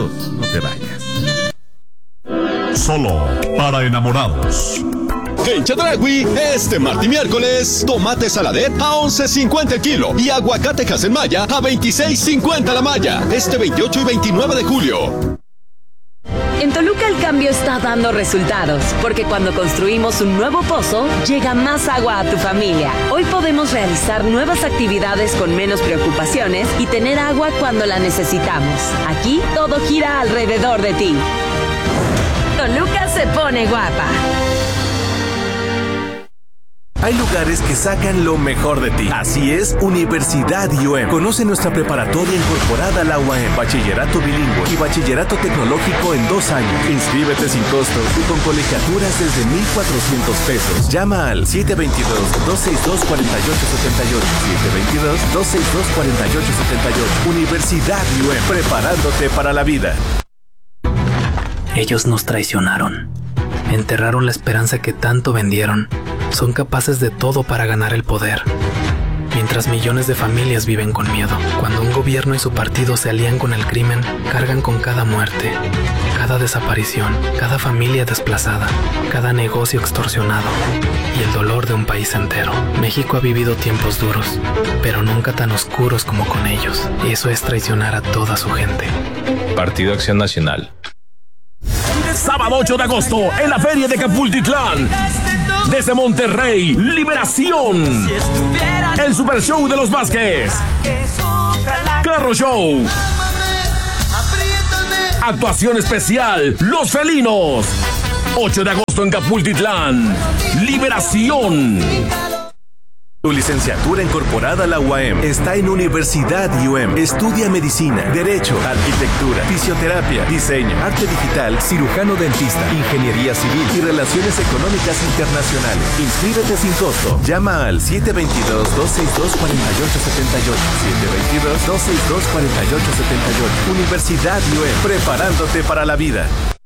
minutos, no te vayas. Solo para enamorados. En Chedraui, este martes y miércoles, tomate saladet a $11.50 el kilo y aguacate Haselmaya a $26.50 la malla. Este 28 y 29 de julio. En Toluca el cambio está dando resultados, porque cuando construimos un nuevo pozo, llega más agua a tu familia. Hoy podemos realizar nuevas actividades con menos preocupaciones y tener agua cuando la necesitamos. Aquí todo gira alrededor de ti. Toluca se pone guapa. Hay lugares que sacan lo mejor de ti. Así es, Universidad IUEM. Conoce nuestra preparatoria incorporada a la UAM, bachillerato bilingüe y bachillerato tecnológico en 2 años. Inscríbete sin costo y con colegiaturas desde $1,400. Llama al 722-262-4878. 722-262-4878. Universidad IUEM, preparándote para la vida. Ellos nos traicionaron. Enterraron la esperanza que tanto vendieron. Son capaces de todo para ganar el poder. Mientras millones de familias viven con miedo. Cuando un gobierno y su partido se alían con el crimen, cargan con cada muerte, cada desaparición, cada familia desplazada, cada negocio extorsionado y el dolor de un país entero. México ha vivido tiempos duros, pero nunca tan oscuros como con ellos. Y eso es traicionar a toda su gente. Partido Acción Nacional. Sábado 8 de agosto en la Feria de Capultitlán. Desde Monterrey, Liberación. El Super Show de los Vázquez. Carro Show. Actuación especial, Los Felinos. 8 de agosto en Capultitlán. Liberación. Tu licenciatura incorporada a la UAM está en Universidad IUEM. Estudia medicina, derecho, arquitectura, fisioterapia, diseño, arte digital, cirujano dentista, ingeniería civil y relaciones económicas internacionales. Inscríbete sin costo. Llama al 722-262-4878. 722-262-4878. Universidad IUEM, preparándote para la vida.